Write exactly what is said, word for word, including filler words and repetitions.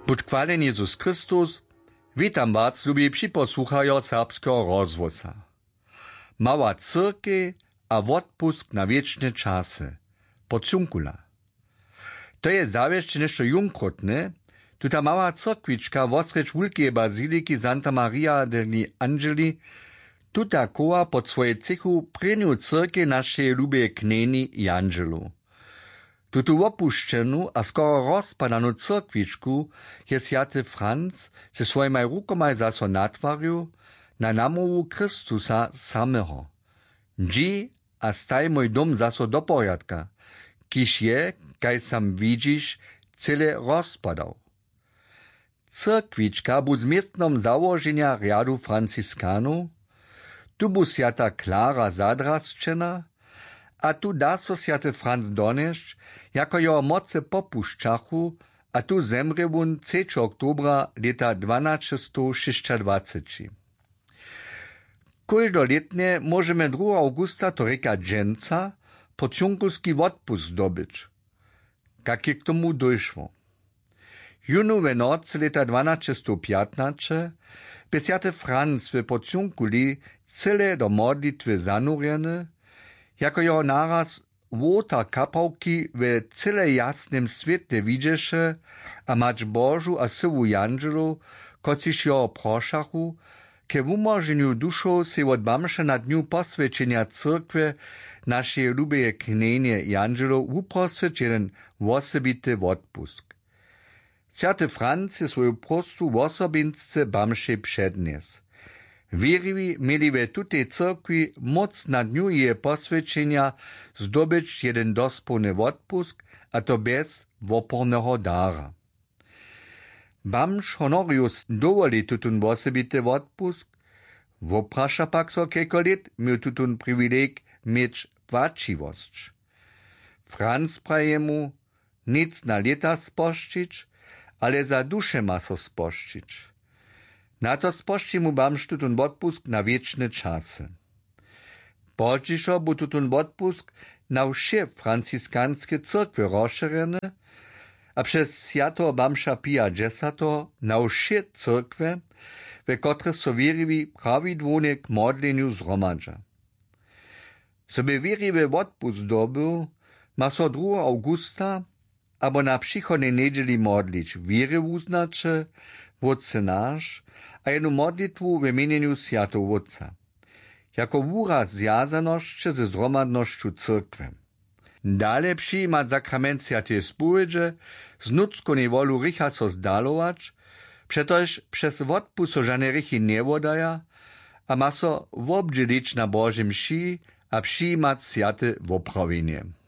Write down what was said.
Buď chválen Jezus Chrystus, witam was, lubi připosłuchajo serbskiego rozwosa. Mała cyrkej a odpusk na wieczne czasy. Podsunkula. To je zawiešte nešto junkrotne, tuta mała cyrkwiczka wosrecz wulkie baziliki Santa Maria degli Angeli, tuta koła pod swoje cechu preniu cyrkej naszej lubie kneni i Angelu. Tutu opuszczenu a skoro rozpadanu cyrkwiczku je święty Franc ze swojimi rukomaj zaso natwarił na namowu Chrystusa samego. Dzi a staj mój dom zaso do poriadka, kiż je, kaj sam widzisz, cyle rozpadał. Cyrkwiczka bu z miestnom założenia riadu Franciskanów, tu bu święta Klara zadrasčena, a tu da so święty Franc donešć, jako jeho moce popuščachu, a tu zemre wun trzeciego oktobra leta dwanaście šestadvacet. Kóždoletnie możemy drugiego augusta to reka dżęca podsunkulski odpust zdobyć. Jak je k tomu dojszło? Junowe nocy leta dwanaście piętnaście by święty Franc w podsunkuli cyle do modlitwy zanurjeny, jako jeho naraz wota kapałki w cyle jasnym świetle widziesze, a mać Bożu a sywu Janżelu, kociś jeho proszachu, ke umożeniu duszą se od bamsze na dniu poswięcenia cyrkwy naszej lubie knenie Janżelu uproswieć jeden osobity odpusk. Święty Franc je swoją prostu osobince bamsze przednies. Wierili mieli we tutej cyrkwi moc na dniu jej poswięcenia zdobyć jeden dospolny odpusk, a to bez wopornego dara. Bamž Honorius dowoli tutun osobity odpusk, woprasza pak so kejko let miał tutun privileg mieć płaciwość. Franc praje mu nic na leta spoščić, ale za duszę ma so spoščić. Na to spošči mu bamž tutun odpusk na wieczne czasy. Pozdźišo bu tutun odpusk na wsze franciskanskie cyrkwy rozszerzony, a przez świętego bamša Pia X na wsze cyrkwy, we które so wierili prawidłownie k modleniu zromadza. Sobie wierliwy odpust zdobył, ma so drugiego augusta, abo na przychodnej niedzieli modlić wiery uznacze, Wódce nasz, a jednu modlitwu w imieniu Świętego Wódca, jako wyraz związaności ze zromadnością cyrkwy. Dalej przyjmać sakrament Świętej Spowiedzi, z ludzką niewolą rycha so zdalować, przetoż przez odpust so żadne rychy nie wodaja, a ma so wobdzielić na Bożym mši a przyjmać święte woprawienie.